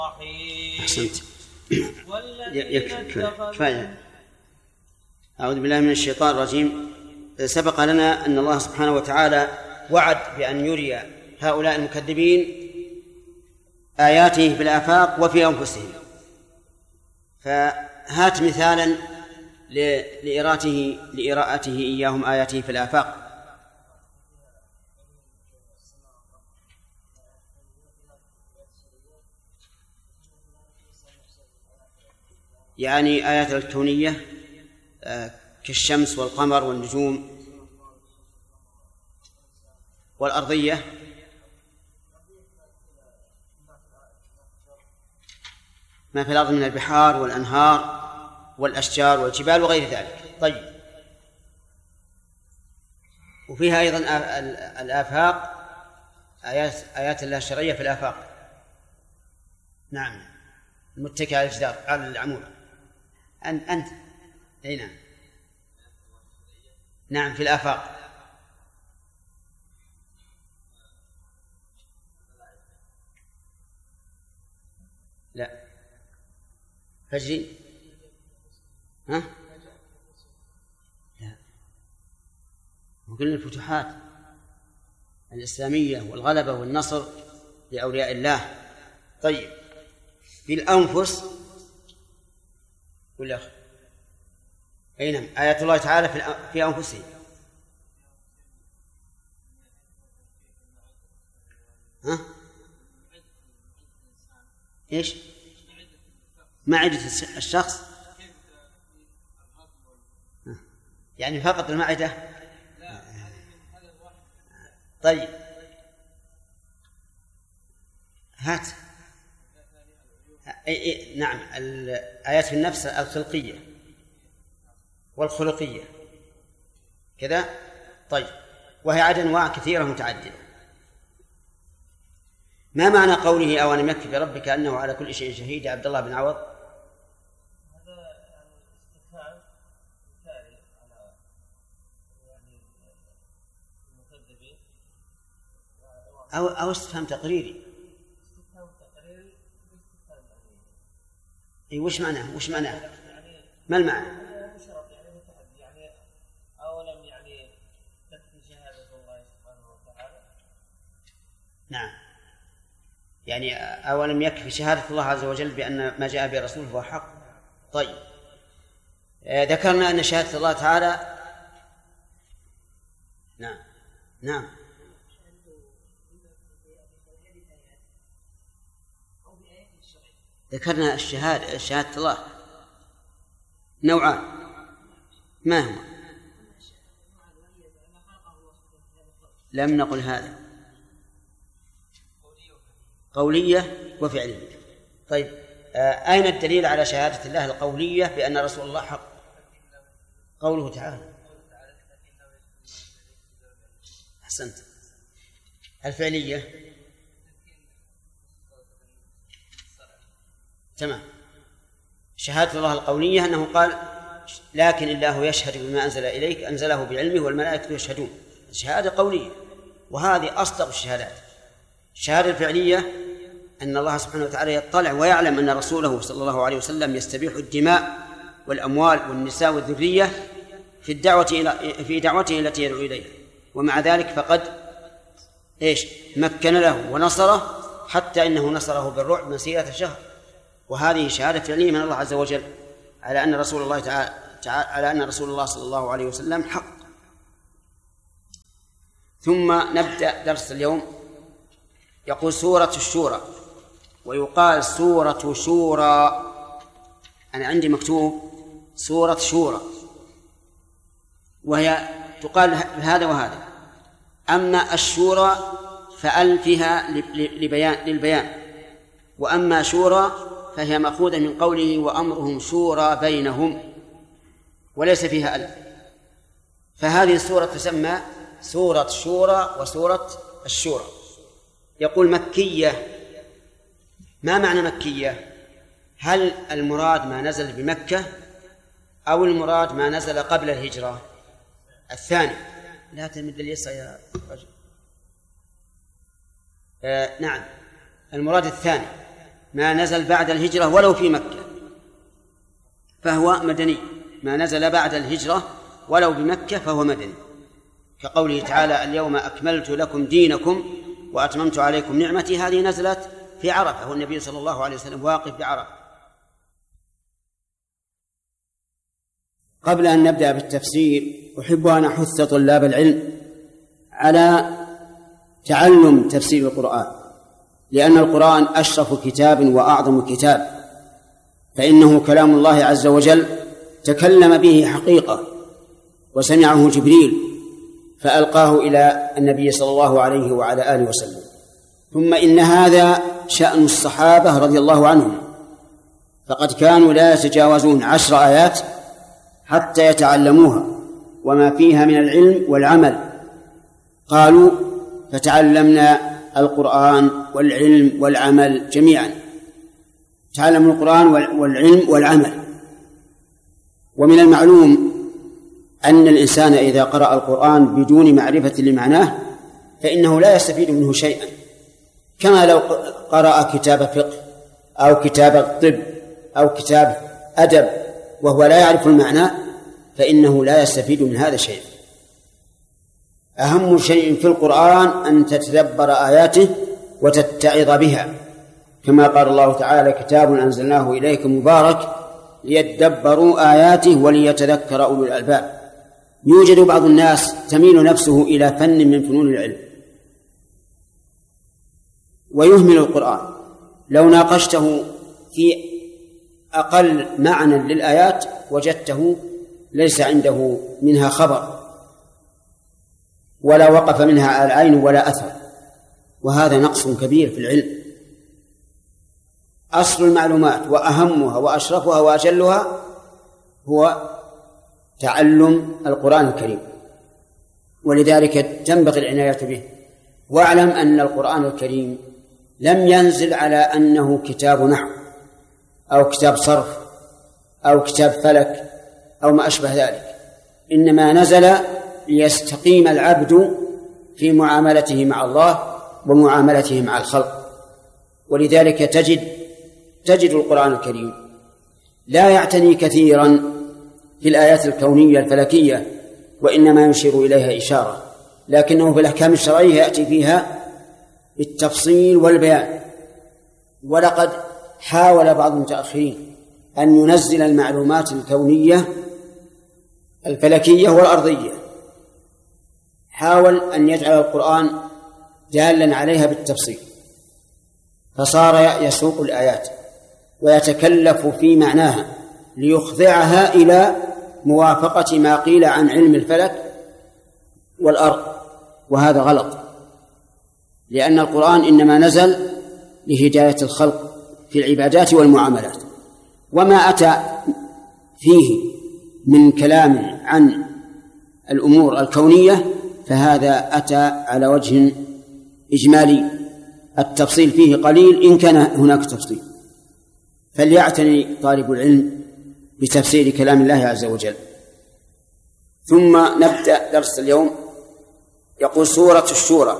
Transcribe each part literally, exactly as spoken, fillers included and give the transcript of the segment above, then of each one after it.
أحسنت. يكفي كفاية. أعوذ بالله من الشيطان الرجيم. سبق لنا أن الله سبحانه وتعالى وعد بأن يري هؤلاء المكذبين آياته في الآفاق وفي أنفسهم، فهات مثالا لإراءته لإراءته إياهم آياته في الآفاق. يعني آيات الكونية كالشمس والقمر والنجوم، والأرضية ما في الأرض من البحار والأنهار والأشجار والجبال وغير ذلك. طيب، وفيها أيضا الآفاق، آيات آيات الله الشرعية في الآفاق. نعم، المتكئ على الجدار على العمود. أنت أنت أي نعم نعم في الآفاق. لا فجري ها لا، وكل الفتوحات الإسلامية والغلبة والنصر لأولياء الله. طيب، في الأنفس ولا أي نعم آيات الله تعالى في أنفسهم. ها إيش معدة الشخص؟ يعني فقط المعدة؟ طيب هات. أي أي نعم، الآيات في النفس الخلقية والخلقية كذا. طيب، وهي عدد أنواع كثيرة متعددة. ما معنى قوله أولم يكفي بربك أنه على كل شيء شهيد يا عبد الله بن عوض؟ هذا استفهام مثالي على يعني المكذبين، أو أو استفهام تقريري. استفهام تقريري واستفهام يعني. إيه وش معناه؟ وش معناه؟ ما المعنى؟ مشرط يعني متعدي، يعني أولم يعني تكفي شهادة الله سبحانه وتعالى. نعم، يعني أولم يكفي شهادة الله عز وجل بأن ما جاء به رسوله هو حق. طيب، ذكرنا أن شهادة الله تعالى نعم نعم ذكرنا الشهادة شهادة الله نوعان، ما هو؟ لم نقل هذا، قولية وفعلية. طيب، أين الدليل على شهادة الله القولية بأن رسول الله حق؟ قوله تعالى. أحسنت. الفعلية تمام. شهادة الله القولية أنه قال لكن الله يشهد بما أنزل إليك أنزله بعلمه والملائكة يشهدون، شهادة قولية، وهذه أصدق الشهادات. الشهادة الفعلية أن الله سبحانه وتعالى يطلع ويعلم أن رسوله صلى الله عليه وسلم يستبيح الدماء والأموال والنساء والذرية في الدعوة إلى في دعوته التي يدعو إليها، ومع ذلك فقد إيش مكن له ونصره، حتى إنه نصره بالرعب مسيرة شهر. وهذه شهادة فعلية من الله عز وجل على أن رسول الله تعالى على أن رسول الله صلى الله عليه وسلم حق. ثم نبدأ درس اليوم. يقول سورة الشورى، ويقال سورة شورى. أنا عندي مكتوب سورة شورى، وهي تقال هذا وهذا. أما الشورى فأل فيها لبيان للبيان، وأما شورى فهي مأخوذة من قوله وأمرهم شورى بينهم، وليس فيها أل. فهذه السورة تسمى سورة شورى وسورة الشورى. يقول مكية. ما معنى مكية؟ هل المراد ما نزل بمكة أو المراد ما نزل قبل الهجرة؟ الثاني. لا تمد اليسع يا رجل. آه نعم، المراد الثاني. ما نزل بعد الهجرة ولو في مكة فهو مدني، ما نزل بعد الهجرة ولو بمكة فهو مدني، كقوله تعالى اليوم أكملت لكم دينكم وأتممت عليكم نعمتي، هذه نزلت في عرفة والنبي صلى الله عليه وسلم واقف بعرفة. قبل أن نبدأ بالتفسير أحب أن أحث طلاب العلم على تعلم تفسير القرآن، لأن القرآن أشرف كتاب وأعظم كتاب، فإنه كلام الله عز وجل تكلم به حقيقة وسمعه جبريل فألقاه إلى النبي صلى الله عليه وعلى آله وسلم. ثم إن هذا شأن الصحابة رضي الله عنهم، فقد كانوا لا يتجاوزون عشر آيات حتى يتعلموها وما فيها من العلم والعمل. قالوا فتعلمنا القرآن والعلم والعمل جميعا، تعلموا القرآن والعلم والعمل. ومن المعلوم أن الإنسان إذا قرأ القرآن بدون معرفة لمعناه فإنه لا يستفيد منه شيئا، كما لو قرأ كتاب فقه أو كتاب طب أو كتاب أدب وهو لا يعرف المعنى فإنه لا يستفيد من هذا شيء. أهم شيء في القرآن أن تتدبر آياته وتتعظ بها، كما قال الله تعالى كتاب أنزلناه إليك مبارك ليدبروا آياته وليتذكر أولو الألباب. يوجد بعض الناس تميل نفسه إلى فن من فنون العلم ويهمل القرآن، لو ناقشته في أقل معنى للآيات وجدته ليس عنده منها خبر ولا وقف منها العين ولا أثر، وهذا نقص كبير في العلم. أصل المعلومات وأهمها وأشرفها وأجلها هو تعلم القرآن الكريم، ولذلك تنبغي العناية به. واعلم أن القرآن الكريم لم ينزل على أنه كتاب نحو أو كتاب صرف أو كتاب فلك أو ما أشبه ذلك، إنما نزل ليستقيم العبد في معاملته مع الله ومعاملته مع الخلق. ولذلك تجد تجد القرآن الكريم لا يعتني كثيرا في الآيات الكونية الفلكية وإنما يشير إليها إشارة، لكنه في الأحكام الشرعية يأتي فيها بالتفصيل والبيان. ولقد حاول بعض المتأخرين أن ينزل المعلومات الكونية الفلكية والأرضية، حاول أن يجعل القرآن دالا عليها بالتفصيل، فصار يسوق الآيات ويتكلف في معناها ليخضعها إلى موافقة ما قيل عن علم الفلك والأرض، وهذا غلط، لأن القرآن إنما نزل لهداية الخلق في العبادات والمعاملات، وما أتى فيه من كلام عن الأمور الكونية فهذا أتى على وجه إجمالي، التفصيل فيه قليل إن كان هناك تفصيل. فليعتني طالب العلم بتفسير كلام الله عز وجل. ثم نبدأ درس اليوم. يقول سورة الشورى،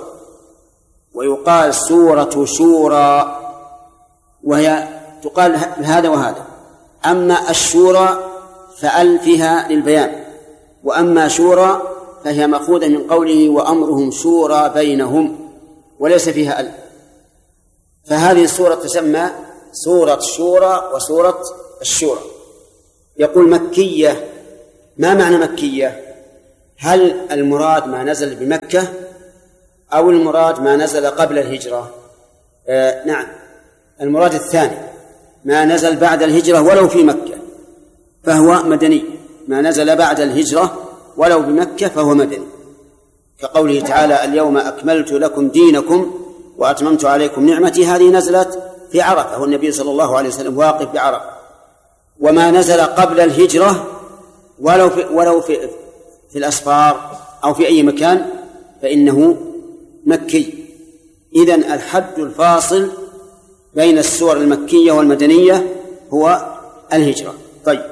ويقال سورة شورى، وهي تقال هذا وهذا. أما الشورى فأل فيها للبيان، وأما شورى فهي مأخوذة من قوله وأمرهم شورى بينهم، وليس فيها أل. فهذه السورة تسمى سورة الشورى وسورة الشورى. يقول مكية. ما معنى مكية؟ هل المراد ما نزل بمكة أو المراد ما نزل قبل الهجرة؟ آه نعم، المراد الثاني، ما نزل بعد الهجرة ولو في مكة فهو مدني، ما نزل بعد الهجرة ولو بمكة فهو مدني، كقوله تعالى اليوم أكملت لكم دينكم وأتممت عليكم نعمتي، هذه نزلت في عرفة والنبي صلى الله عليه وسلم واقف بعرفة. وما نزل قبل الهجرة ولو في, ولو في, في الأسفار أو في أي مكان فإنه مكي. إذن الحد الفاصل بين السور المكية والمدنية هو الهجرة. طيب،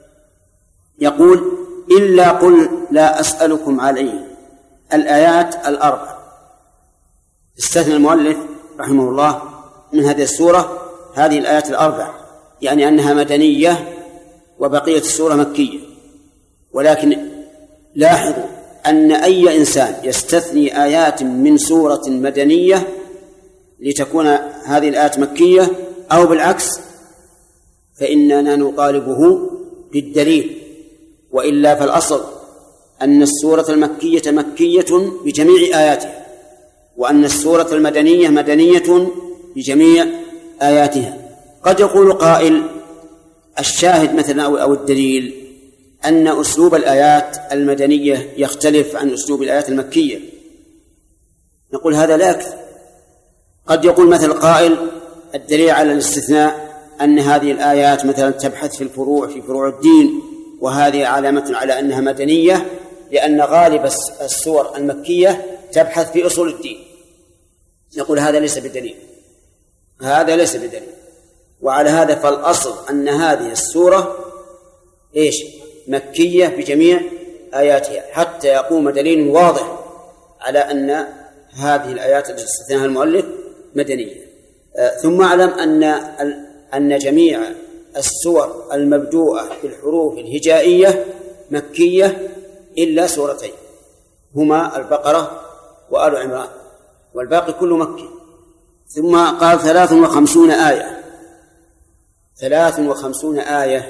يقول إلا قل لا أسألكم عليه. الآيات الأربع استثنى المؤلف رحمه الله من هذه السورة هذه الآيات الأربع، يعني أنها مدنية وبقية السورة مكية. ولكن لاحظوا أن أي إنسان يستثني آيات من سورة مدنية لتكون هذه الآيات مكية أو بالعكس فإننا نطالبه بالدليل، وإلا فالأصل أن السورة المكية مكية بجميع آياتها، وأن السورة المدنية مدنية بجميع آياتها. قد يقول قائل الشاهد مثلا أو الدليل أن أسلوب الآيات المدنية يختلف عن أسلوب الآيات المكية. نقول هذا لا يكفي. قد يقول مثل قائل الدليل على الاستثناء أن هذه الآيات مثلا تبحث في الفروع في فروع الدين، وهذه علامة على أنها مدنية لأن غالب السور المكية تبحث في أصول الدين. نقول هذا ليس بدليل، هذا ليس بدليل. وعلى هذا فالأصل أن هذه السورة إيش؟ مكية بجميع آياتها، حتى يقوم دليل واضح على أن هذه الآيات التي استثناها المؤلف مدنية. ثم أعلم أن أن جميع السور المبدوءة بالحروف الهجائية مكية إلا سورتين هما البقرة وآل عمران، والباقي كله مكي. ثم قال ثلاث وخمسون آية، ثلاث وخمسون آية.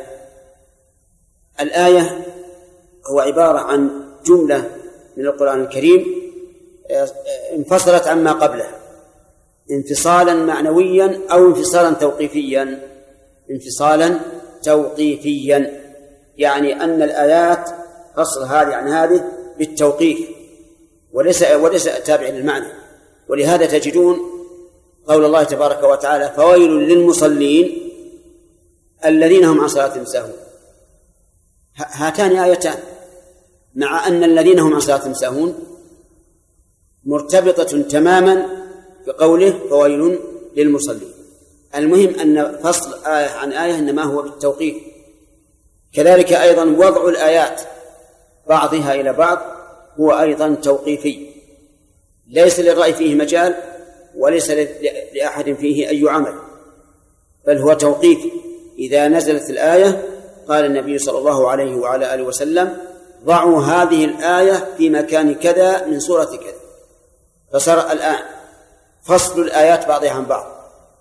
الآية هو عبارة عن جملة من القرآن الكريم انفصلت عما قبله انفصالا معنويا أو انفصالا توقيفيا. انفصالا توقيفيا يعني أن الآيات فصل هذه عن هذه بالتوقيف وليس وليس تابع للمعنى. ولهذا تجدون قول الله تبارك وتعالى فويل للمصلين الذين هم عن صلاتهم ساهون. هاتان آيتان، مع أن الذين هم عن صلاتهم ساهون مرتبطة تماما بقوله فويل للمصلين. المهم أن فصل آية عن آية إنما هو بالتوقيف. كذلك أيضا وضع الآيات بعضها إلى بعض هو أيضا توقيفي، ليس للرأي فيه مجال وليس لأحد فيه أي عمل، بل هو توقيفي. إذا نزلت الآية قال النبي صلى الله عليه وعلى آله وسلم ضعوا هذه الآية في مكان كذا من سورة كذا، فصار الآن فصل الآيات بعضها عن بعض.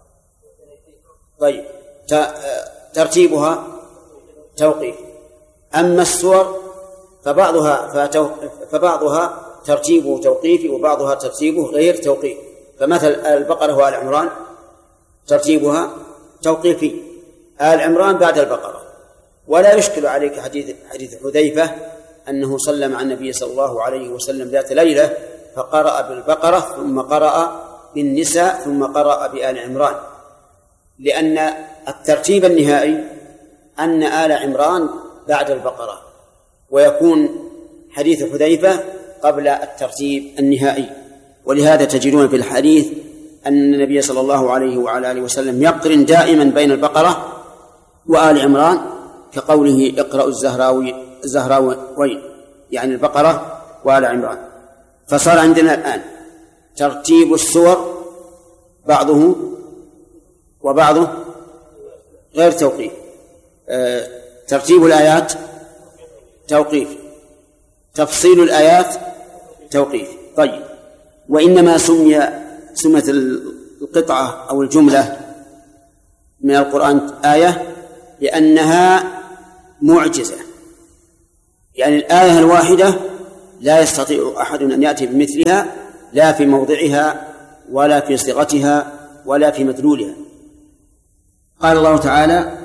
طيب ترتيبها توقيف. أما السور فبعضها فبعضها ترتيبه توقيفي وبعضها ترتيبه غير توقيفي. فمثل البقرة وآل عمران ترتيبها توقيفي، آل عمران بعد البقرة. ولا يشكل عليك حديث حديث حذيفة أنه صلى مع النبي صلى الله عليه وسلم ذات ليلة فقرأ بالبقرة ثم قرأ بالنساء ثم قرأ بآل عمران، لأن الترتيب النهائي أن آل عمران بعد البقرة، ويكون حديث حذيفة قبل الترتيب النهائي. ولهذا تجدون في الحديث أن النبي صلى الله عليه وعلى آله وسلم يقرن دائما بين البقرة وآل عمران كقوله اقرأوا الزهراوي الزهراوين، يعني البقرة وآل عمران. فصار عندنا الآن ترتيب السور بعضه وبعضه غير توقيف. أه ترتيب الآيات توقيف، تفصيل الآيات توقيف. طيب، وإنما سمي سمت القطعة أو الجملة من القرآن آية لأنها معجزة، يعني الآية الواحدة لا يستطيع أحد أن يأتي بمثلها لا في موضعها ولا في صيغتها ولا في مدلولها. قال الله تعالى